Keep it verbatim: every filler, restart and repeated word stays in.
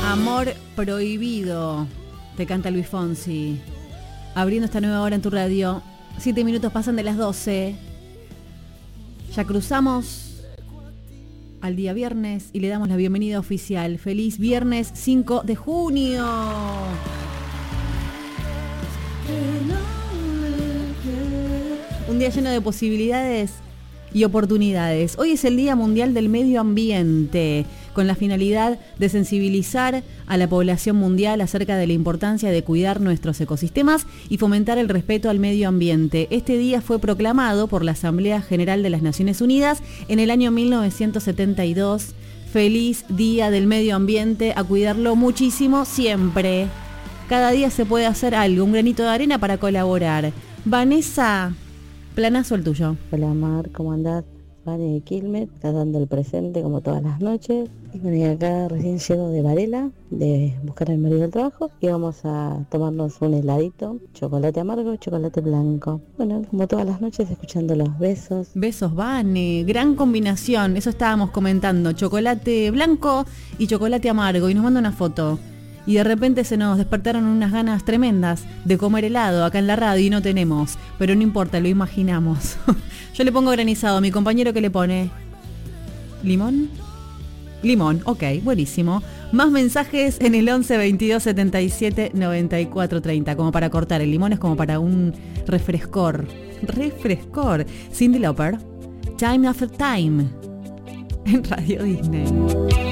Amor prohibido, te canta Luis Fonsi. Abriendo esta nueva hora en tu radio. Siete minutos pasan de las doce. Ya cruzamos al día viernes y le damos la bienvenida oficial. Feliz viernes cinco de junio. Un día lleno de posibilidades y oportunidades. Hoy es el Día Mundial del Medio Ambiente, con la finalidad de sensibilizar a la población mundial acerca de la importancia de cuidar nuestros ecosistemas y fomentar el respeto al medio ambiente. Este día fue proclamado por la Asamblea General de las Naciones Unidas en el año mil novecientos setenta y dos. Feliz Día del Medio Ambiente, a cuidarlo muchísimo siempre. Cada día se puede hacer algo, un granito de arena para colaborar. Vanessa, planazo el tuyo. Hola Mar, ¿cómo andás? Vane de Quilmes, acá dando el presente como todas las noches. Y bueno, y acá recién llego de Varela, de buscar el marido del trabajo, y vamos a tomarnos un heladito, chocolate amargo y chocolate blanco. Bueno, como todas las noches, escuchando los besos. Besos, Vane, gran combinación, eso estábamos comentando, chocolate blanco y chocolate amargo, y nos manda una foto. Y de repente se nos despertaron unas ganas tremendas de comer helado acá en la radio y no tenemos, pero no importa, lo imaginamos. Yo le pongo granizado, a mi compañero que le pone limón. Limón, ok, buenísimo. Más mensajes en el once veintidós setenta y siete noventa y cuatro treinta, como para cortar. El limón es como para un refrescor. Refrescor. Cyndi Lauper, Time After Time, en Radio Disney.